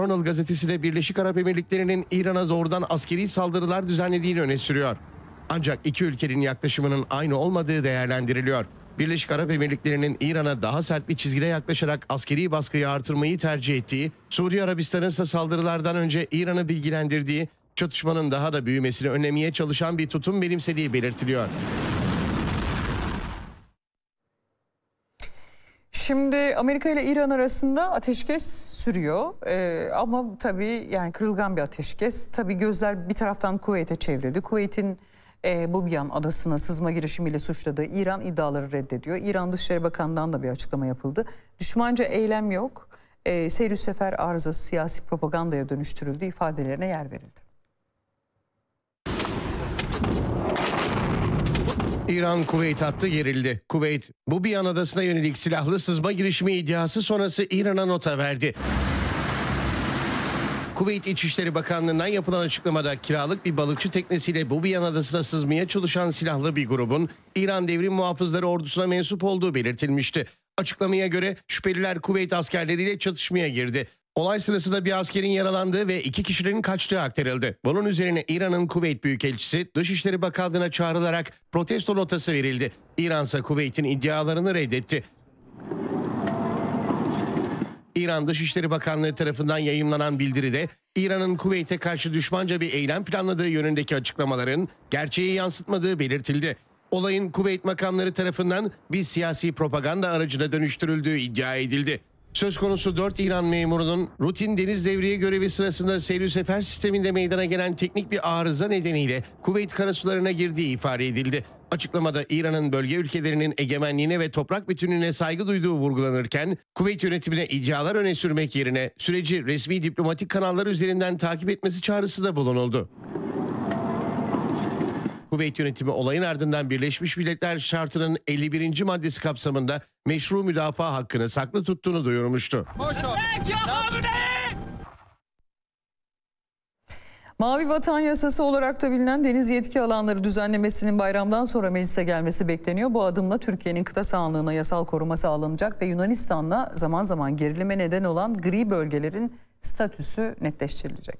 Journal gazetesi de Birleşik Arap Emirlikleri'nin İran'a doğrudan askeri saldırılar düzenlediğini öne sürüyor. Ancak iki ülkenin yaklaşımının aynı olmadığı değerlendiriliyor. Birleşik Arap Emirlikleri'nin İran'a daha sert bir çizgide yaklaşarak askeri baskıyı artırmayı tercih ettiği, Suudi Arabistan'ın ise saldırılardan önce İran'ı bilgilendirdiği, çatışmanın daha da büyümesini önlemeye çalışan bir tutum benimsediği belirtiliyor. Şimdi Amerika ile İran arasında ateşkes sürüyor ama tabii yani kırılgan bir ateşkes. Tabii gözler bir taraftan Kuveyt'e çevrildi. Kuveyt'in Bubiyan adasına sızma girişimiyle suçladığı İran iddiaları reddediyor. İran Dışişleri Bakanlığı'ndan da bir açıklama yapıldı. Düşmanca eylem yok, seyr-ü sefer arızası siyasi propagandaya dönüştürüldü ifadelerine yer verildi. İran-Kuveyt hattı gerildi. Kuveyt, Bubiyan adasına yönelik silahlı sızma girişimi iddiası sonrası İran'a nota verdi. Kuveyt İçişleri Bakanlığı'ndan yapılan açıklamada kiralık bir balıkçı teknesiyle Bubiyan adasına sızmaya çalışan silahlı bir grubun İran Devrim Muhafızları ordusuna mensup olduğu belirtilmişti. Açıklamaya göre şüpheliler Kuveyt askerleriyle çatışmaya girdi. Olay sırasında bir askerin yaralandığı ve 2 kişinin kaçtığı aktarıldı. Bunun üzerine İran'ın Kuveyt Büyükelçisi Dışişleri Bakanlığı'na çağrılarak protesto notası verildi. İran ise Kuveyt'in iddialarını reddetti. İran Dışişleri Bakanlığı tarafından yayımlanan bildiride İran'ın Kuveyt'e karşı düşmanca bir eylem planladığı yönündeki açıklamaların gerçeği yansıtmadığı belirtildi. Olayın Kuveyt makamları tarafından bir siyasi propaganda aracına dönüştürüldüğü iddia edildi. Söz konusu 4 İran memurunun rutin deniz devriye görevi sırasında seyir sefer sisteminde meydana gelen teknik bir arıza nedeniyle Kuveyt karasularına girdiği ifade edildi. Açıklamada İran'ın bölge ülkelerinin egemenliğine ve toprak bütünlüğüne saygı duyduğu vurgulanırken, Kuveyt yönetimine iddialar öne sürmek yerine süreci resmi diplomatik kanallar üzerinden takip etmesi çağrısında bulunuldu. Kuveyt yönetimi olayın ardından Birleşmiş Milletler Şartı'nın 51. maddesi kapsamında meşru müdafaa hakkını saklı tuttuğunu duyurmuştu. Mavi Vatan Yasası olarak da bilinen deniz yetki alanları düzenlemesinin bayramdan sonra meclise gelmesi bekleniyor. Bu adımla Türkiye'nin kıta sahanlığına yasal koruma sağlanacak ve Yunanistan'la zaman zaman gerilime neden olan gri bölgelerin statüsü netleştirilecek.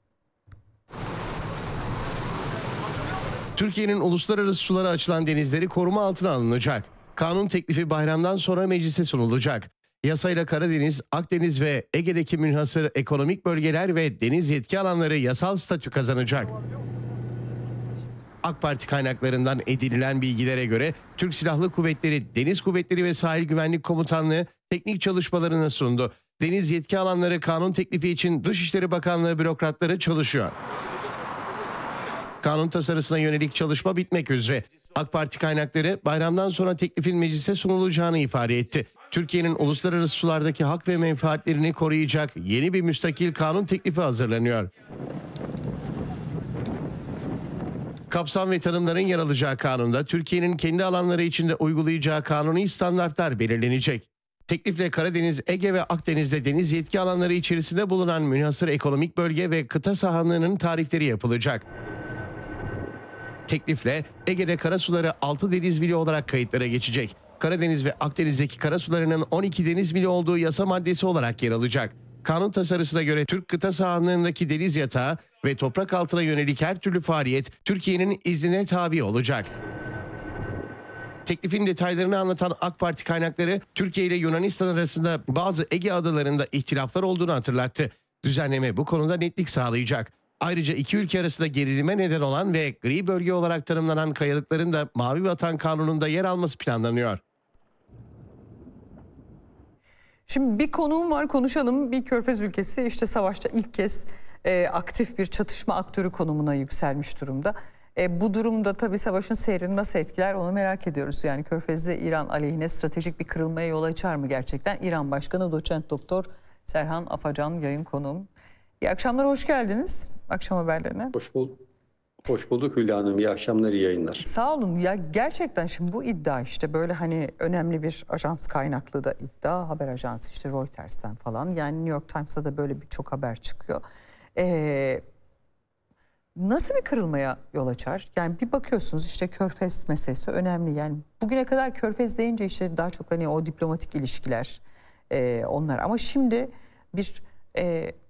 Türkiye'nin uluslararası sulara açılan denizleri koruma altına alınacak. Kanun teklifi bayramdan sonra meclise sunulacak. Yasayla Karadeniz, Akdeniz ve Ege'deki münhasır ekonomik bölgeler ve deniz yetki alanları yasal statü kazanacak. AK Parti kaynaklarından edinilen bilgilere göre Türk Silahlı Kuvvetleri, Deniz Kuvvetleri ve Sahil Güvenlik Komutanlığı teknik çalışmalarını sundu. Deniz yetki alanları kanun teklifi için Dışişleri Bakanlığı bürokratları çalışıyor. Kanun tasarısına yönelik çalışma bitmek üzere. AK Parti kaynakları bayramdan sonra teklifin meclise sunulacağını ifade etti. Türkiye'nin uluslararası sulardaki hak ve menfaatlerini koruyacak yeni bir müstakil kanun teklifi hazırlanıyor. Kapsam ve tanımların yer alacağı kanunda Türkiye'nin kendi alanları içinde uygulayacağı kanuni standartlar belirlenecek. Teklifle Karadeniz, Ege ve Akdeniz'de deniz yetki alanları içerisinde bulunan münhasır ekonomik bölge ve kıta sahanlığının tarifleri yapılacak. Teklifle Ege'de karasuları 6 deniz mili olarak kayıtlara geçecek. Karadeniz ve Akdeniz'deki karasularının 12 deniz mili olduğu yasa maddesi olarak yer alacak. Kanun tasarısına göre Türk kıta sahanlığındaki deniz yatağı ve toprak altına yönelik her türlü faaliyet Türkiye'nin iznine tabi olacak. Teklifin detaylarını anlatan AK Parti kaynakları Türkiye ile Yunanistan arasında bazı Ege adalarında ihtilaflar olduğunu hatırlattı. Düzenleme bu konuda netlik sağlayacak. Ayrıca iki ülke arasında gerilime neden olan ve gri bölge olarak tanımlanan kayalıkların da Mavi Vatan Kanunu'nda yer alması planlanıyor. Şimdi bir konuğum var, konuşalım. Bir Körfez ülkesi işte savaşta ilk kez aktif bir çatışma aktörü konumuna yükselmiş durumda. Bu durumda tabii savaşın seyrini nasıl etkiler onu merak ediyoruz. Yani Körfez'de İran aleyhine stratejik bir kırılmaya yol açar mı gerçekten? İran Başkanı Doçent Doktor Serhan Afacan yayın konuğum. İyi akşamlar, hoş geldiniz akşam haberlerine. Hoş bulduk Hülya Hanım. İyi akşamlar, iyi yayınlar. Sağ olun. Ya gerçekten şimdi bu iddia işte böyle hani önemli bir ajans kaynaklı da iddia. Haber ajansı işte Reuters'ten falan. Yani New York Times'ta da böyle birçok haber çıkıyor. Nasıl bir kırılmaya yol açar? Yani bir bakıyorsunuz işte Körfez meselesi önemli. Yani bugüne kadar Körfez deyince işte daha çok hani o diplomatik ilişkiler onlar. Ama şimdi bir